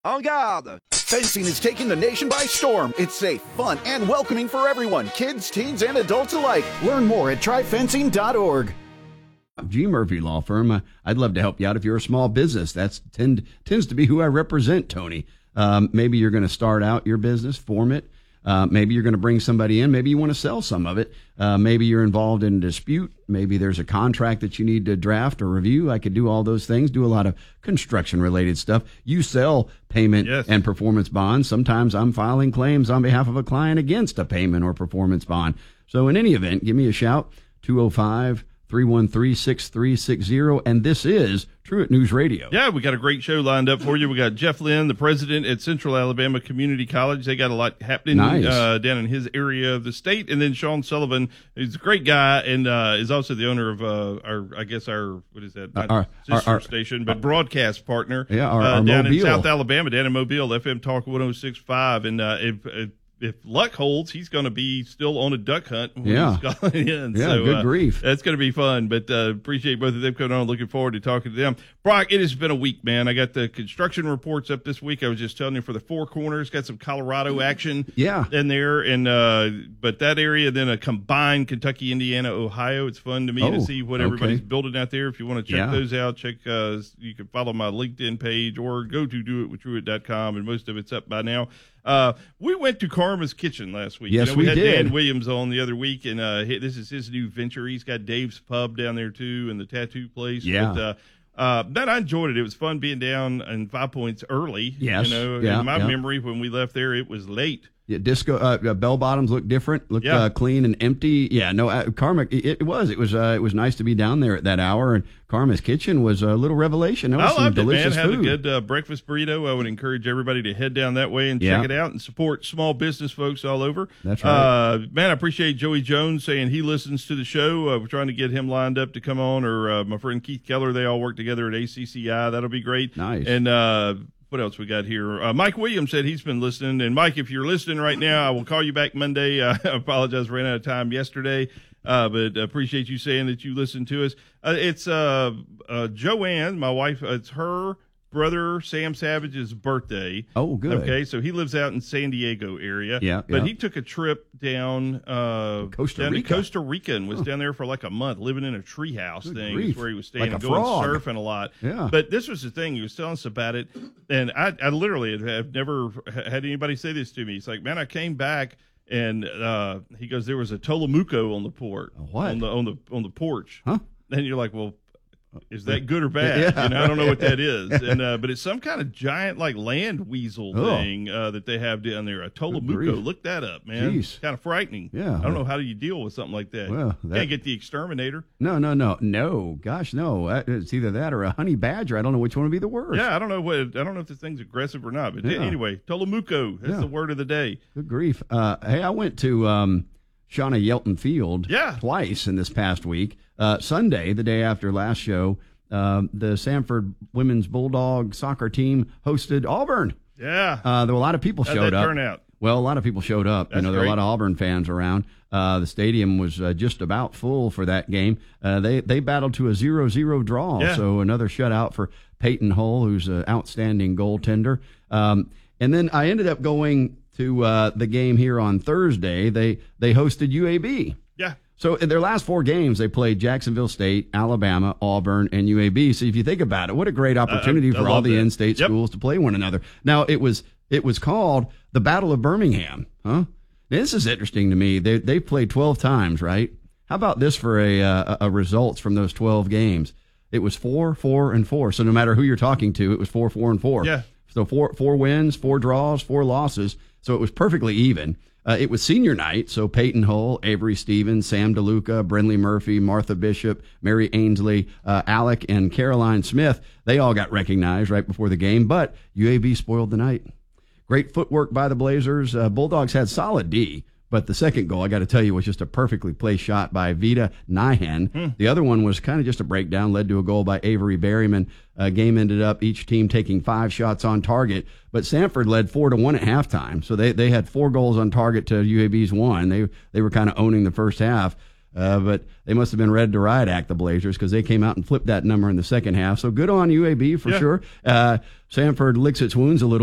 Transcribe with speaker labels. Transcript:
Speaker 1: En garde! Fencing is taking the nation by storm. It's safe, fun, and welcoming for everyone, kids, teens, and adults alike. Learn more at tryfencing.org.
Speaker 2: G. Murphy Law Firm. I'd love to help you out if you're a small business. That tends to be who I represent, Tony. Maybe you're going to start out your business, form it. Maybe you're going to bring somebody in. Maybe you want to sell some of it. Maybe you're involved in a dispute. Maybe there's a contract that you need to draft or review. I could do all those things, do a lot of construction-related stuff. You sell payment and performance bonds. Sometimes I'm filing claims on behalf of a client against a payment or performance bond. So in any event, give me a shout, 205-313-6360, and this is Truett News Radio.
Speaker 3: Yeah, we got a great show lined up for you. We got Jeff Lynn, the president at Central Alabama Community College. They got a lot happening down in his area of the state. And then Sean Sullivan, who's a great guy and is also the owner of our sister station, but broadcast partner
Speaker 2: our
Speaker 3: down
Speaker 2: Mobile.
Speaker 3: in South Alabama, down in Mobile, FM Talk 106.5. And if luck holds, he's going to be still on a duck hunt when he's calling in.
Speaker 2: Yeah,
Speaker 3: so,
Speaker 2: good grief.
Speaker 3: That's going to be fun, but appreciate both of them coming on. Looking forward to talking to them. Brock, it has been a week, man. I got the construction reports up this week. I was just telling you for the Four Corners, got some Colorado action in there. And but that area, then a combined Kentucky, Indiana, Ohio. It's fun to me to see what everybody's building out there. If you want to check those out, you can follow my LinkedIn page or go to doitwithtruett.com, and most of it's up by now. We went to Karma's Kitchen last week.
Speaker 2: Yes,
Speaker 3: we had
Speaker 2: did.
Speaker 3: Dan Williams on the other week, and this is his new venture. He's got Dave's Pub down there, too, and the tattoo place.
Speaker 2: Yeah.
Speaker 3: But I enjoyed it. It was fun being down in 5 Points early.
Speaker 2: Yes.
Speaker 3: In my memory, when we left there, it was late.
Speaker 2: Yeah, disco bell bottoms look different, look clean and empty. Yeah, no, Karma. It was nice to be down there at that hour, and Karma's Kitchen was a little revelation. That was
Speaker 3: I loved
Speaker 2: some delicious
Speaker 3: it, man.
Speaker 2: food.
Speaker 3: Had a good breakfast burrito. I would encourage everybody to head down that way and check it out and support small business folks all over.
Speaker 2: That's right.
Speaker 3: Man, I appreciate Joey Jones saying he listens to the show. We're trying to get him lined up to come on, or my friend Keith Keller. They all work together at ACCI. That'll be great.
Speaker 2: Nice.
Speaker 3: And what else we got here? Mike Williams said he's been listening. And, Mike, if you're listening right now, I will call you back Monday. I apologize, ran out of time yesterday, but appreciate you saying that you listened to us. It's Joanne, my wife. It's her brother Sam Savage's birthday.
Speaker 2: Oh, good.
Speaker 3: Okay, so he lives out in San Diego area.
Speaker 2: Yeah,
Speaker 3: but he took a trip down
Speaker 2: Costa
Speaker 3: Rica and was down there for like a month, living in a treehouse thing.
Speaker 2: Grief.
Speaker 3: Is where he was staying
Speaker 2: Like
Speaker 3: and
Speaker 2: a
Speaker 3: going
Speaker 2: frog.
Speaker 3: surfing a lot.
Speaker 2: Yeah.
Speaker 3: But this was the thing. He was telling us about it, and I literally have never had anybody say this to me. He's like, man, I came back. And he goes, there was a Tolomuco on the port.
Speaker 2: What?
Speaker 3: On the porch.
Speaker 2: Huh?
Speaker 3: And you're like, well, is that good or bad? I don't know what that is. And but it's some kind of giant like land weasel thing that they have down there. A Tolomuco. Look that up, man.
Speaker 2: Jeez.
Speaker 3: Kind of frightening.
Speaker 2: Yeah.
Speaker 3: I don't know how do you deal with something like that.
Speaker 2: Well,
Speaker 3: can't get the exterminator.
Speaker 2: No. Gosh, no. It's either that or a honey badger. I don't know which one would be the worst.
Speaker 3: Yeah, I don't know if this thing's aggressive or not. But anyway, Tolomuco. That's the word of the day.
Speaker 2: Good grief. Hey, I went to Shauna Yelton Field twice in this past week. Sunday, the day after last show, the Sanford women's Bulldog soccer team hosted Auburn.
Speaker 3: Yeah.
Speaker 2: There were a lot of people showed up.
Speaker 3: Turnout?
Speaker 2: Well, a lot of people showed up.
Speaker 3: That's
Speaker 2: there were
Speaker 3: great.
Speaker 2: a lot of Auburn fans around. The stadium was just about full for that game. They battled to a 0-0 draw, so another shutout for Peyton Hull, who's an outstanding goaltender. And then I ended up going to the game here on Thursday. They hosted UAB.
Speaker 3: Yeah.
Speaker 2: So in their last four games, they played Jacksonville State, Alabama, Auburn, and UAB. So if you think about it, what a great opportunity for all the in-state schools to play one another. Now, it was called the Battle of Birmingham. Huh? This is interesting to me. They've played 12 times, right? How about this for a results from those 12 games? It was 4-4-4. So no matter who you're talking to, it was 4-4-4.
Speaker 3: Yeah.
Speaker 2: So four wins, 4 draws, 4 losses. So it was perfectly even. It was senior night, so Peyton Hull, Avery Stevens, Sam DeLuca, Brenly Murphy, Martha Bishop, Mary Ainsley, Alec, and Caroline Smith, they all got recognized right before the game, but UAB spoiled the night. Great footwork by the Blazers. Bulldogs had solid D, but the second goal, I got to tell you, was just a perfectly placed shot by Vita Nyhan. The other one was kind of just a breakdown, led to a goal by Avery Berryman. Game ended up each team taking 5 shots on target, but Sanford led 4-1 at halftime. So they had 4 goals on target to UAB's 1. They were kind of owning the first half. But they must have been ready to riot act, the Blazers, because they came out and flipped that number in the second half. So good on UAB for sure. Sanford licks its wounds a little